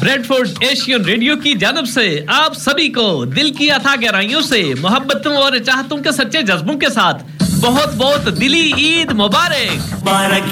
Bradford Asian radio की जानब से आप सभी को दिल की अथाह गहराइयों से मोहब्बतों और चाहतों के सच्चे जज्बों के साथ बहुत बहुत दिली ईद मुबारक।